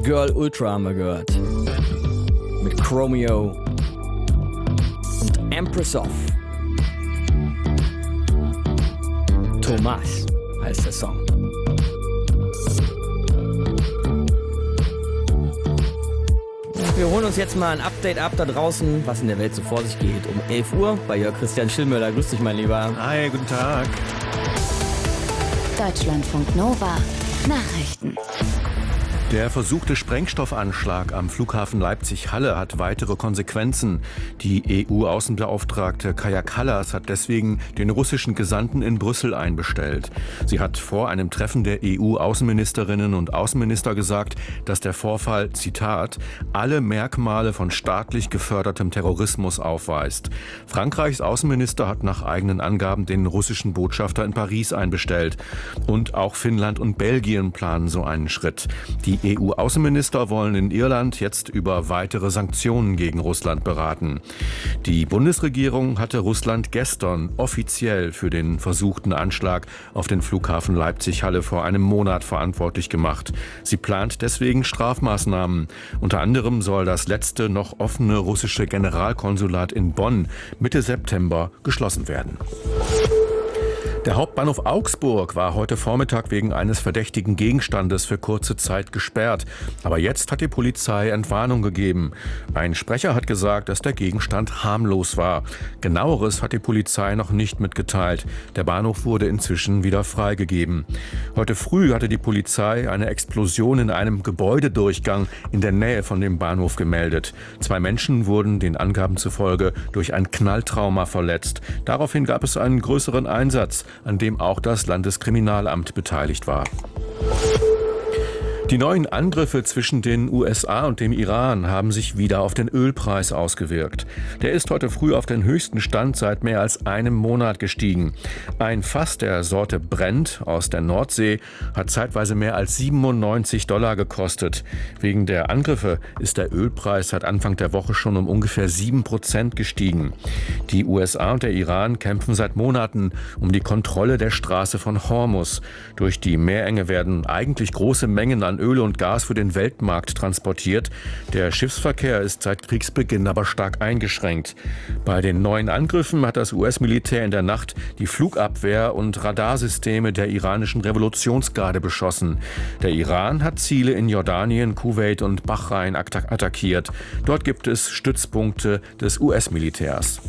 Girl Ultra haben wir gehört. Mit Chromeo und Empress of. Thomas heißt der Song. Wir holen uns jetzt mal ein Update ab da draußen, was in der Welt so vor sich geht. Um 11 Uhr bei Jörg Christian Schillmöller. Grüß dich, mein Lieber. Hi, guten Tag. Deutschlandfunk Nova Nachrichten. Der versuchte Sprengstoffanschlag am Flughafen Leipzig-Halle hat weitere Konsequenzen. Die EU-Außenbeauftragte Kaja Kallas hat deswegen den russischen Gesandten in Brüssel einbestellt. Sie hat vor einem Treffen der EU-Außenministerinnen und Außenminister gesagt, dass der Vorfall, Zitat, alle Merkmale von staatlich gefördertem Terrorismus aufweist. Frankreichs Außenminister hat nach eigenen Angaben den russischen Botschafter in Paris einbestellt. Und auch Finnland und Belgien planen so einen Schritt. Die EU-Außenminister wollen in Irland jetzt über weitere Sanktionen gegen Russland beraten. Die Bundesregierung hatte Russland gestern offiziell für den versuchten Anschlag auf den Flughafen Leipzig-Halle vor einem Monat verantwortlich gemacht. Sie plant deswegen Strafmaßnahmen. Unter anderem soll das letzte noch offene russische Generalkonsulat in Bonn Mitte September geschlossen werden. Der Hauptbahnhof Augsburg war heute Vormittag wegen eines verdächtigen Gegenstandes für kurze Zeit gesperrt. Aber jetzt hat die Polizei Entwarnung gegeben. Ein Sprecher hat gesagt, dass der Gegenstand harmlos war. Genaueres hat die Polizei noch nicht mitgeteilt. Der Bahnhof wurde inzwischen wieder freigegeben. Heute früh hatte die Polizei eine Explosion in einem Gebäudedurchgang in der Nähe von dem Bahnhof gemeldet. 2 Menschen wurden den Angaben zufolge durch ein Knalltrauma verletzt. Daraufhin gab es einen größeren Einsatz, an dem auch das Landeskriminalamt beteiligt war. Die neuen Angriffe zwischen den USA und dem Iran haben sich wieder auf den Ölpreis ausgewirkt. Der ist heute früh auf den höchsten Stand seit mehr als einem Monat gestiegen. Ein Fass der Sorte Brent aus der Nordsee hat zeitweise mehr als $97 gekostet. Wegen der Angriffe ist der Ölpreis seit Anfang der Woche schon um ungefähr 7% gestiegen. Die USA und der Iran kämpfen seit Monaten um die Kontrolle der Straße von Hormuz. Durch die Meerenge werden eigentlich große Mengen an Öl und Gas für den Weltmarkt transportiert. Der Schiffsverkehr ist seit Kriegsbeginn aber stark eingeschränkt. Bei den neuen Angriffen hat das US-Militär in der Nacht die Flugabwehr und Radarsysteme der iranischen Revolutionsgarde beschossen. Der Iran hat Ziele in Jordanien, Kuwait und Bahrain attackiert. Dort gibt es Stützpunkte des US-Militärs.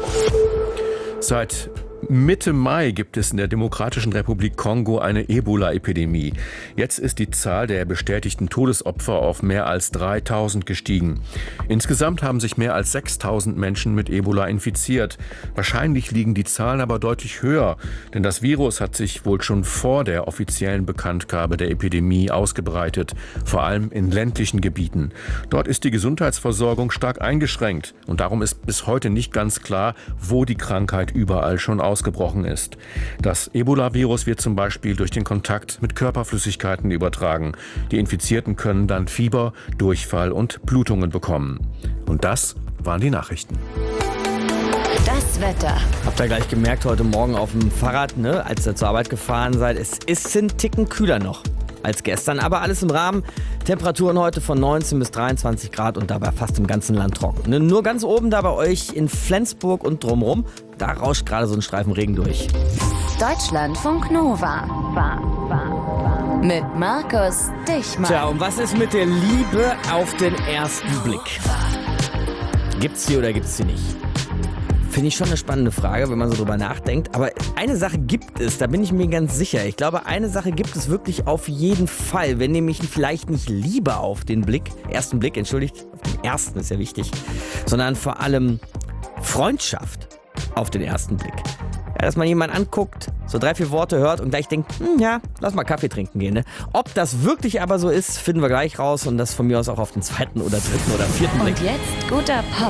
Seit Mitte Mai gibt es in der Demokratischen Republik Kongo eine Ebola-Epidemie. Jetzt ist die Zahl der bestätigten Todesopfer auf mehr als 3000 gestiegen. Insgesamt haben sich mehr als 6000 Menschen mit Ebola infiziert. Wahrscheinlich liegen die Zahlen aber deutlich höher, denn das Virus hat sich wohl schon vor der offiziellen Bekanntgabe der Epidemie ausgebreitet, vor allem in ländlichen Gebieten. Dort ist die Gesundheitsversorgung stark eingeschränkt und darum ist bis heute nicht ganz klar, wo die Krankheit überall schon ausgebrochen ist. Das Ebola-Virus wird zum Beispiel durch den Kontakt mit Körperflüssigkeiten übertragen. Die Infizierten können dann Fieber, Durchfall und Blutungen bekommen. Und das waren die Nachrichten. Das Wetter. Habt ihr gleich gemerkt heute Morgen auf dem Fahrrad, ne, als ihr zur Arbeit gefahren seid, es ist ein Ticken kühler noch als gestern, aber alles im Rahmen. Temperaturen heute von 19 bis 23 Grad und dabei fast im ganzen Land trocken. Ne? Nur ganz oben da bei euch in Flensburg und drumherum, da rauscht gerade so ein Streifen Regen durch. Deutschlandfunk Nova. Mit Markus Dichmann. Tja, und was ist mit der Liebe auf den ersten Blick? Gibt's sie oder gibt's sie nicht? Finde ich schon eine spannende Frage, wenn man so drüber nachdenkt. Aber eine Sache gibt es, da bin ich mir ganz sicher. Ich glaube, eine Sache gibt es wirklich auf jeden Fall. Wenn nämlich vielleicht nicht Liebe auf den ersten Blick, auf den ersten ist ja wichtig, sondern vor allem Freundschaft auf den ersten Blick. Ja, dass man jemanden anguckt, so 3-4 Worte hört und gleich denkt, ja, lass mal Kaffee trinken gehen. Ne? Ob das wirklich aber so ist, finden wir gleich raus und das von mir aus auch auf den 2. oder 3. oder 4. Blick. Und jetzt guter Pop.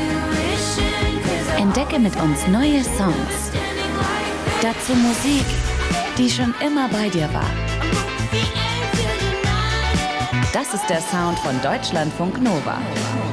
Entdecke mit uns neue Songs. Dazu Musik, die schon immer bei dir war. Das ist der Sound von Deutschlandfunk Nova.